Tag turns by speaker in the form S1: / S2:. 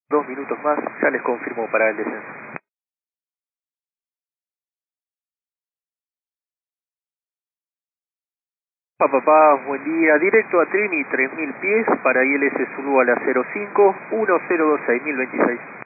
S1: 2 minutos más, ya les confirmo para el descenso. Papá, buen día, directo a Trini, 3000 pies, para ILS Zulu a la 05, 1026.026.